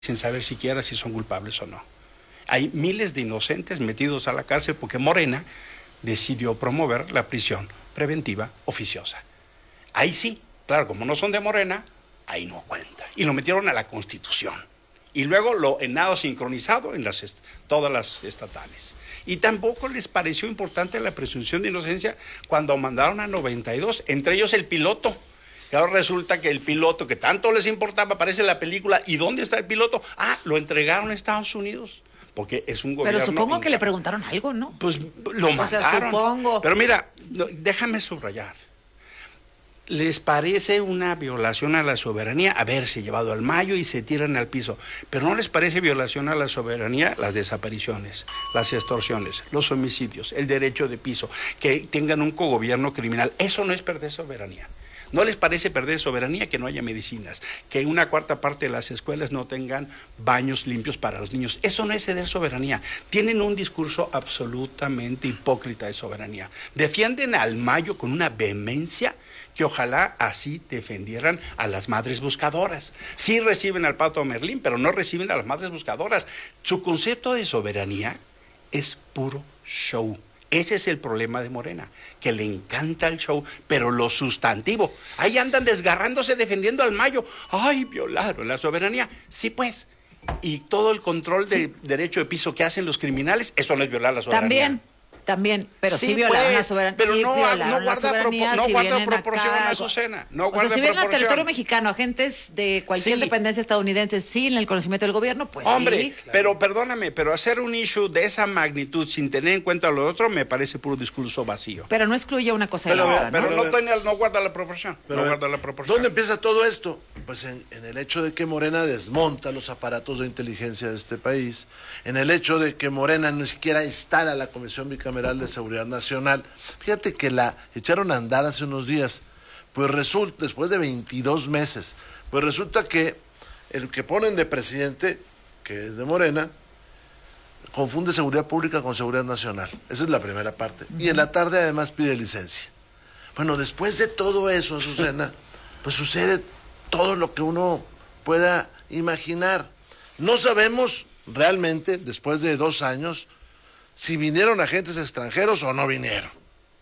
sin saber siquiera si son culpables o no. Hay miles de inocentes metidos a la cárcel porque Morena decidió promover la prisión preventiva oficiosa. Ahí sí, claro, como no son de Morena, ahí no cuenta. Y lo metieron a la Constitución. Y luego lo en nado sincronizado en todas las estatales. Y tampoco les pareció importante la presunción de inocencia cuando mandaron a 92, entre ellos el piloto. Que ahora resulta que el piloto, que tanto les importaba, aparece en la película. ¿Y dónde está el piloto? Lo entregaron a Estados Unidos. Porque es un gobierno... Pero supongo que le preguntaron algo, ¿no? Pues lo mandaron. O sea, supongo. Pero mira, déjame subrayar. Les parece una violación a la soberanía haberse llevado al Mayo y se tiran al piso. Pero no les parece violación a la soberanía las desapariciones, las extorsiones, los homicidios, el derecho de piso, que tengan un cogobierno criminal. Eso no es perder soberanía. ¿No les parece perder soberanía que no haya medicinas? Que una cuarta parte de las escuelas no tengan baños limpios para los niños. Eso no es ceder soberanía. Tienen un discurso absolutamente hipócrita de soberanía. Defienden al Mayo con una vehemencia que ojalá así defendieran a las madres buscadoras. Sí reciben al Pato Merlín, pero no reciben a las madres buscadoras. Su concepto de soberanía es puro show. Ese es el problema de Morena, que le encanta el show, pero lo sustantivo. Ahí andan desgarrándose defendiendo al Mayo. ¡Ay, violaron la soberanía! Sí, pues. Y todo el control de derecho de piso que hacen los criminales, eso no es violar la soberanía. También, pero sí violaron la soberanía. Pero sí no guarda guarda proporción, Azucena. No o sea, si vienen al territorio mexicano, agentes de cualquier dependencia estadounidense sin el conocimiento del gobierno, pues hombre, sí. Claro. Pero perdóname, pero hacer un issue de esa magnitud sin tener en cuenta lo otro me parece puro discurso vacío. Pero no excluye una cosa de la otra, ¿no? Pero no guarda la proporción. No guarda la proporción. ¿Dónde empieza todo esto? Pues en el hecho de que Morena desmonta los aparatos de inteligencia de este país, en el hecho de que Morena ni siquiera instala la Comisión Bicameral de Seguridad Nacional. Fíjate que la echaron a andar hace unos días, pues resulta, después de 22 meses, pues resulta que el que ponen de presidente, que es de Morena, confunde seguridad pública con seguridad nacional. Esa es la primera parte. Y en la tarde además pide licencia. Bueno, después de todo eso, Azucena, pues sucede todo lo que uno pueda imaginar. No sabemos realmente, después de 2 años, si vinieron agentes extranjeros o no vinieron.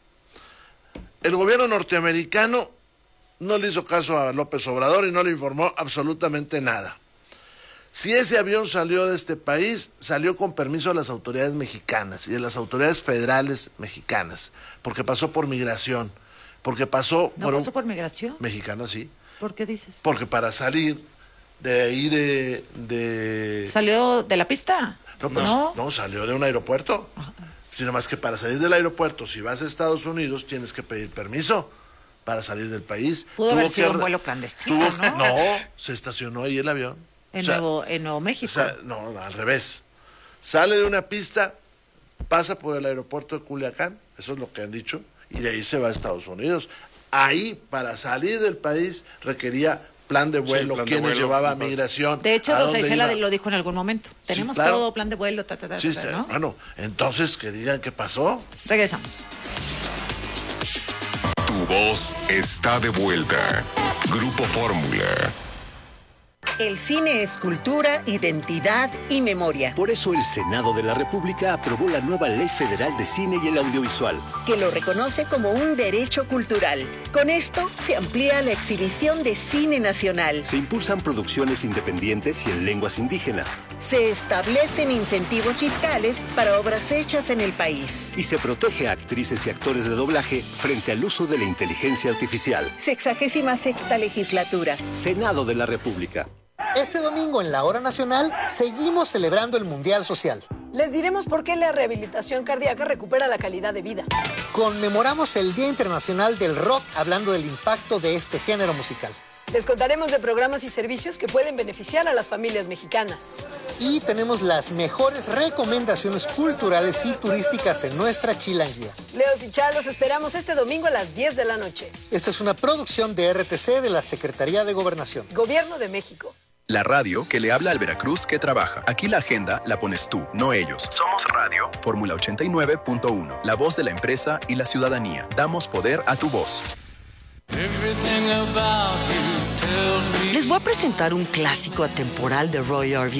El gobierno norteamericano no le hizo caso a López Obrador y no le informó absolutamente nada. Si ese avión salió de este país, salió con permiso de las autoridades mexicanas y de las autoridades federales mexicanas, porque pasó por migración, porque pasó ¿No pasó por migración? Mexicana, sí. ¿Por qué dices? Porque para salir de ahí de... ¿Salió de la pista? No, pues, no, salió de un aeropuerto. Sino más que para salir del aeropuerto, si vas a Estados Unidos, tienes que pedir permiso para salir del país. Pudo haber sido un vuelo clandestino, ¿no? No, se estacionó ahí el avión. En Nuevo México. O sea, no, al revés. Sale de una pista, pasa por el aeropuerto de Culiacán, eso es lo que han dicho, y de ahí se va a Estados Unidos. Ahí, para salir del país, requería plan de vuelo, quienes llevaba migración. De hecho, Rosa Isela lo dijo en algún momento. Tenemos todo, plan de vuelo, ¿no? Bueno, entonces que digan qué pasó. Regresamos. Tu voz está de vuelta. Grupo Fórmula. El cine es cultura, identidad y memoria. Por eso el Senado de la República aprobó la nueva Ley Federal de Cine y el Audiovisual, que lo reconoce como un derecho cultural. Con esto se amplía la exhibición de cine nacional. Se impulsan producciones independientes y en lenguas indígenas. Se establecen incentivos fiscales para obras hechas en el país. Y se protege a actrices y actores de doblaje frente al uso de la inteligencia artificial. 66ª legislatura. Senado de la República. Este domingo en la Hora Nacional seguimos celebrando el Mundial Social. Les diremos por qué la rehabilitación cardíaca recupera la calidad de vida. Conmemoramos el Día Internacional del Rock hablando del impacto de este género musical. Les contaremos de programas y servicios que pueden beneficiar a las familias mexicanas. Y tenemos las mejores recomendaciones culturales y turísticas en nuestra chilanguía. Leos y Chá, los esperamos este domingo a las 10 de la noche. Esta es una producción de RTC de la Secretaría de Gobernación. Gobierno de México. La radio que le habla al Veracruz que trabaja. Aquí la agenda la pones tú, no ellos. Somos Radio. Fórmula 89.1. La voz de la empresa y la ciudadanía. Damos poder a tu voz. Les voy a presentar un clásico atemporal de Roy Orbison.